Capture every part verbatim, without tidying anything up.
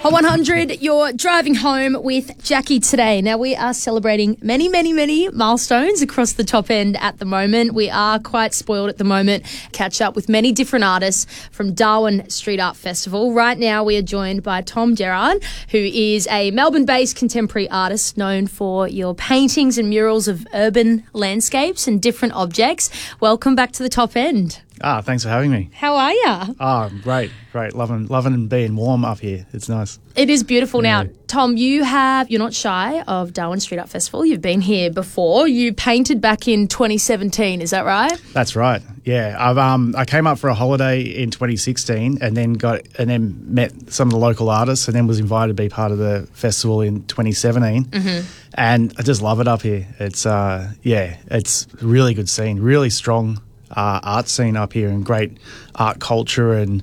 Hot one hundred, you're driving home with Jackie today. Now, we are celebrating many, many, many milestones across the top end at the moment. We are quite spoiled at the moment. Catch up with many different artists from Darwin Street Art Festival. Right now, we are joined by Tom Gerard, who is a Melbourne-based contemporary artist known for your paintings and murals of urban landscapes and different objects. Welcome back to the top end. Ah, thanks for having me. How are you? Ah, great, great. Loving, loving and being warm up here. It's nice. It is beautiful. Yeah. Now, Tom, you have, you're not shy of Darwin Street Art Festival. You've been here before. You painted back in twenty seventeen, is that right? That's right. Yeah, I've um I came up for a holiday in twenty sixteen and then got and then met some of the local artists and then was invited to be part of the festival in twenty seventeen. Mm-hmm. And I just love it up here. It's uh yeah, it's a really good scene, really strong uh, art scene up here and great art culture and.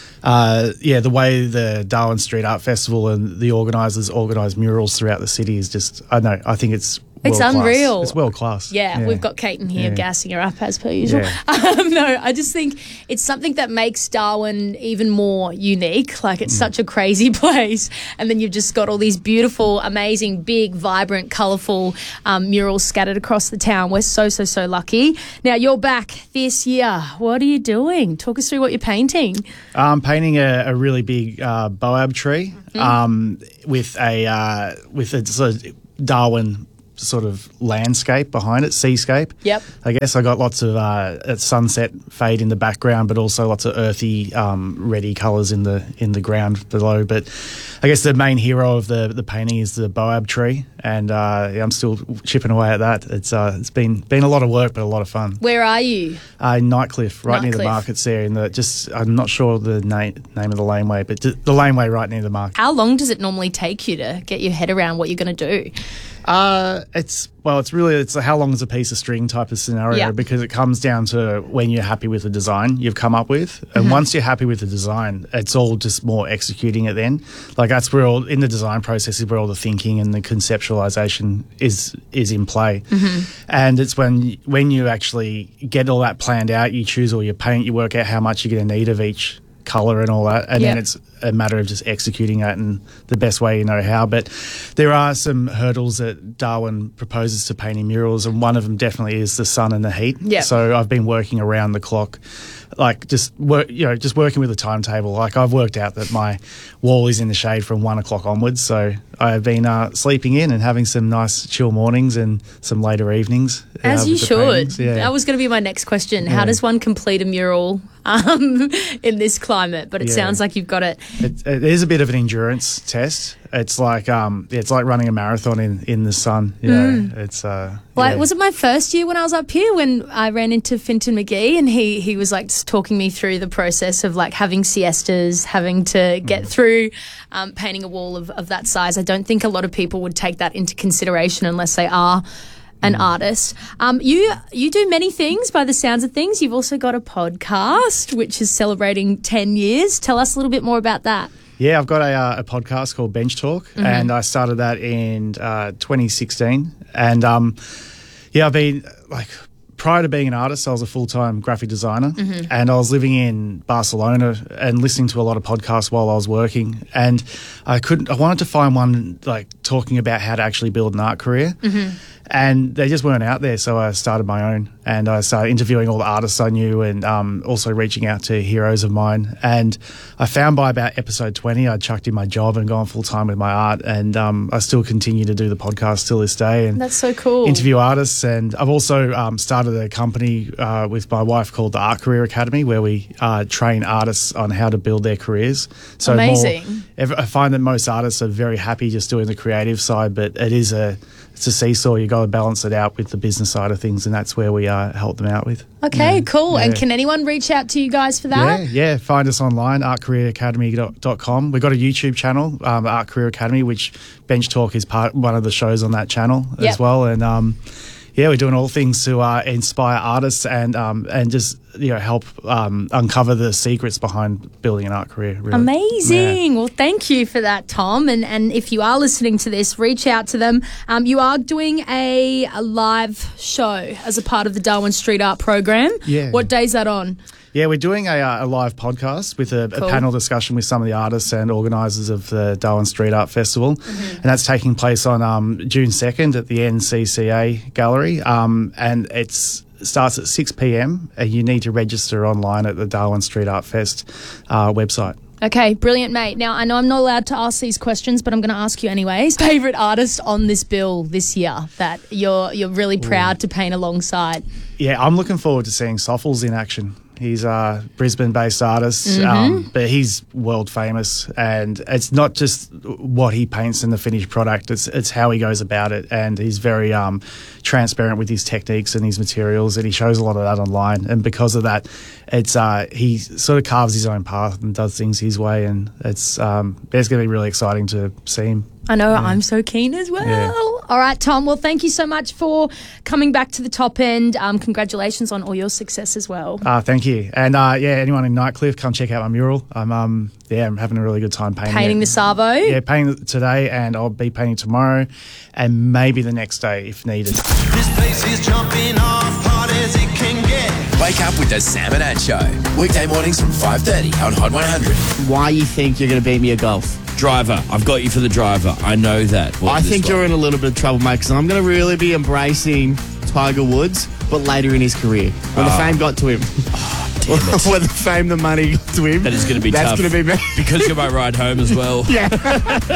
Uh, yeah, the way the Darwin Street Art Festival and the organisers organise murals throughout the city is just, I don't know, I think it's It's world unreal. Class. It's world class. Yeah, yeah. we've got Kate in here Yeah. gassing her up as per usual. Yeah. Um, no, I just think it's something that makes Darwin even more unique. Like, it's mm. such a crazy place. And then you've just got all these beautiful, amazing, big, vibrant, colourful um, murals scattered across the town. We're so, so, so lucky. Now, you're back this year. What are you doing? Talk us through what you're painting. I'm painting a, a really big uh, boab tree mm. um, with a uh, with a sort of Darwin sort of landscape behind it, seascape. Yep. I guess I got lots of uh, sunset fade in the background, but also lots of earthy, um, reddy colours in the in the ground below. But I guess the main hero of the the painting is the boab tree, and uh, yeah, I'm still chipping away at that. It's uh, it's been been a lot of work, but a lot of fun. Where are you? Uh, in Nightcliff, right near the Nightcliff. markets there. In the just, I'm not sure the name name of the laneway, but the laneway right near the market. How long does it normally take you to get your head around what you're going to do? Uh, it's well, it's really it's a how long is a piece of string type of scenario Yeah. because it comes down to when you're happy with the design you've come up with, and Mm-hmm. once you're happy with the design, it's all just more executing it. Then, like that's where all in the design process is where all the thinking and the conceptualization is is in play, mm-hmm. and it's when when you actually get all that planned out, you choose all your paint, you work out how much you're going to need of each colour and all that, and Yep. then it's a matter of just executing it in the best way you know how. But there are some hurdles that Darwin proposes to painting murals, and one of them definitely is the sun and the heat. Yep. So I've been working around the clock, like just work, you know, just working with a timetable. Like I've worked out that my wall is in the shade from one o'clock onwards, so I've been uh, sleeping in and having some nice chill mornings and some later evenings. As uh, you with the should. paintings. Yeah. That was going to be my next question. How Yeah. does one complete a mural um, in this climate? But it Yeah. sounds like you've got it. It, it is a bit of an endurance test. It's like um, it's like running a marathon in, in the sun. You know, it's uh, Like, yeah. was it my first year when I was up here when I ran into Finton McGee and he, he was like just talking me through the process of like having siestas, having to get through um, painting a wall of, of that size. I don't think a lot of people would take that into consideration unless they are an artist. Um, you you do many things by the sounds of things. You've also got a podcast which is celebrating ten years. Tell us a little bit more about that. Yeah, I've got a, uh, a podcast called Bench Talk, Mm-hmm. and I started that in uh, twenty sixteen. And um, yeah, I've been like prior to being an artist, I was a full time graphic designer, Mm-hmm. and I was living in Barcelona and listening to a lot of podcasts while I was working. And I couldn't. I wanted to find one like talking about how to actually build an art career. Mm-hmm. And they just weren't out there, so I started my own, and I started interviewing all the artists I knew, and um, also reaching out to heroes of mine. And I found by about episode twenty, I'd chucked in my job and gone full time with my art, and um, I still continue to do the podcast till this day. And That's so cool. interview artists, and I've also um, started a company uh, with my wife called the Art Career Academy, where we uh, train artists on how to build their careers. So Amazing. More, ev- I find that most artists are very happy just doing the creative side, but it is a it's a seesaw. You got to balance it out with the business side of things, and that's where we uh, help them out with. Okay, Yeah. cool. And Yeah. can anyone reach out to you guys for that? Yeah, yeah. Find us online, art career academy dot com. We've got a YouTube channel, um, Art Career Academy, which Bench Talk is part one of the shows on that channel Yep. as well. And um, yeah, we're doing all things to uh, inspire artists and um, and just you know, help um, uncover the secrets behind building an art career. Really. Amazing. Yeah. Well, thank you for that, Tom. And and if you are listening to this, reach out to them. Um, you are doing a, a live show as a part of the Darwin Street Art program. Yeah. What day is that on? Yeah, we're doing a, uh, a live podcast with a, Cool. a panel discussion with some of the artists and organisers of the Darwin Street Art Festival. Mm-hmm. And that's taking place on um, June second at the N C C A Gallery. Um, and it's starts at six p.m. and you need to register online at the Darwin Street Art Fest uh, website. Okay, brilliant, mate. Now, I know I'm not allowed to ask these questions, but I'm going to ask you anyways. Favourite artist on this bill this year that you're you're really proud Ooh. to paint alongside? Yeah, I'm looking forward to seeing Soffles in action. He's a Brisbane-based artist, mm-hmm. um, but he's world famous, and it's not just what he paints in the finished product; it's it's how he goes about it, and he's very um, transparent with his techniques and his materials, and he shows a lot of that online. And because of that, it's uh, he sort of carves his own path and does things his way, and it's um, it's going to be really exciting to see him. I know, yeah. I'm so keen as well. Yeah. All right, Tom, well, thank you so much for coming back to the top end. Um, congratulations on all your success as well. Uh, thank you. And, uh, yeah, anyone in Nightcliff, come check out my mural. I'm, um, yeah, I'm having a really good time painting Painting it. the Savo? Yeah, painting it today, and I'll be painting tomorrow and maybe the next day if needed. This place is jumping off hard as it can get. Wake up with the Sam and Ad Show. Weekday mornings from five thirty on Hot one hundred. Why you think you're going to beat me at golf? Driver. I've got you for the driver. I know that. What I think you're in a little bit of trouble, mate, because I'm going to really be embracing Tiger Woods, but later in his career. When oh. the fame got to him. Oh, damn it. When the fame, the money got to him. That is going to be that's tough. That's going to be me. Because you're my ride home as well. Yeah. Oh,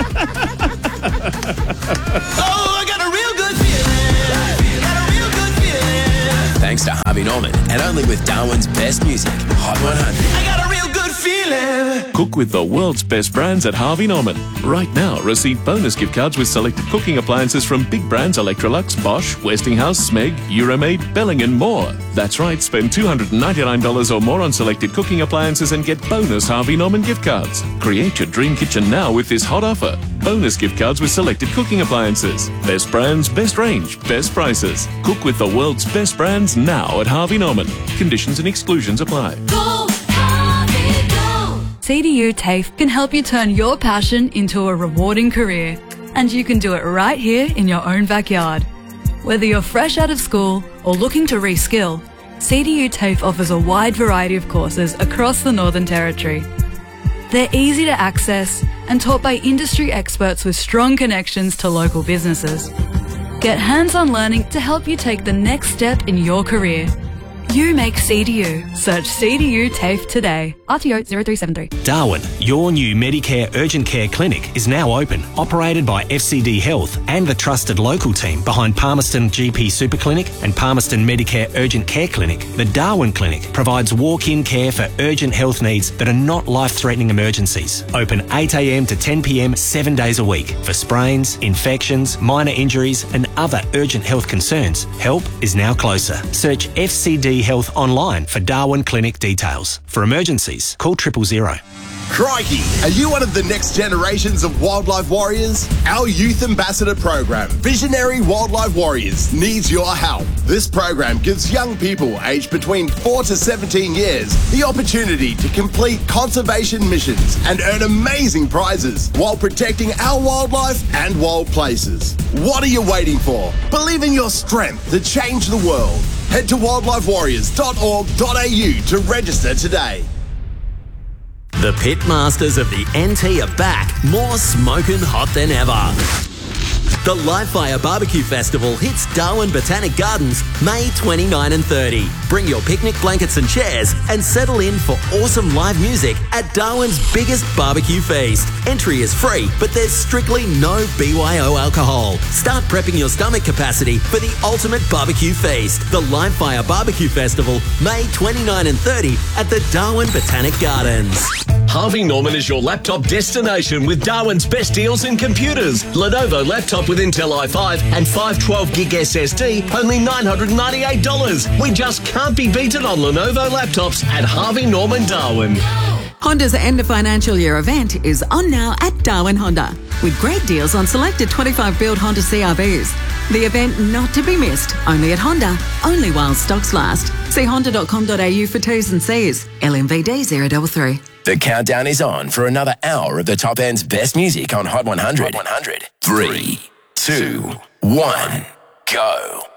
I got a real good feeling. Got a real good feeling. Thanks to Harvey Norman, and only with Darwin's best music, Hot one hundred. I got a real good feeling. Cook with the world's best brands at Harvey Norman. Right now, receive bonus gift cards with selected cooking appliances from big brands Electrolux, Bosch, Westinghouse, Smeg, Euromaid, Belling and more. That's right, spend two hundred ninety-nine dollars or more on selected cooking appliances and get bonus Harvey Norman gift cards. Create your dream kitchen now with this hot offer. Bonus gift cards with selected cooking appliances. Best brands, best range, best prices. Cook with the world's best brands now at Harvey Norman. Conditions and exclusions apply. Go, Harvey, go! C D U TAFE can help you turn your passion into a rewarding career. And you can do it right here in your own backyard. Whether you're fresh out of school or looking to reskill, C D U TAFE offers a wide variety of courses across the Northern Territory. They're easy to access and taught by industry experts with strong connections to local businesses. Get hands-on learning to help you take the next step in your career. You make C D U. Search C D U TAFE today. R T O zero three seven three. Darwin, your new Medicare Urgent Care Clinic is now open, operated by F C D Health and the trusted local team behind Palmerston G P Super Clinic and Palmerston Medicare Urgent Care Clinic. The Darwin Clinic provides walk-in care for urgent health needs that are not life-threatening emergencies. Open eight a m to ten p m seven days a week. For sprains, infections, minor injuries and other urgent health concerns, help is now closer. Search F C D Health online for Darwin Clinic details. For emergencies, call triple zero. Crikey! Are you one of the next generations of wildlife warriors? Our Youth Ambassador program, Visionary Wildlife Warriors, needs your help. This program gives young people aged between four to seventeen years the opportunity to complete conservation missions and earn amazing prizes while protecting our wildlife and wild places. What are you waiting for? Believe in your strength to change the world. Head to wildlife warriors dot org dot a u to register today. The Pitmasters of the N T are back, more smoking hot than ever. The Live Fire Barbecue Festival hits Darwin Botanic Gardens May twenty-ninth and thirtieth. Bring your picnic blankets and chairs and settle in for awesome live music at Darwin's biggest barbecue feast. Entry is free, but there's strictly no B Y O alcohol. Start prepping your stomach capacity for the ultimate barbecue feast. The Live Fire Barbecue Festival May twenty-ninth and thirtieth at the Darwin Botanic Gardens. Harvey Norman is your laptop destination with Darwin's best deals in computers. Lenovo laptop with Intel i five and five twelve gig S S D, only nine hundred ninety-eight dollars. We just can't be beaten on Lenovo laptops at Harvey Norman Darwin. Honda's end of financial year event is on now at Darwin Honda, with great deals on selected twenty-five build Honda C R Vs. The event not to be missed, only at Honda, only while stocks last. See honda dot com dot a u for T's and C's. L M V D zero three three. The countdown is on for another hour of the top end's best music on Hot one hundred. Three, two, one, go.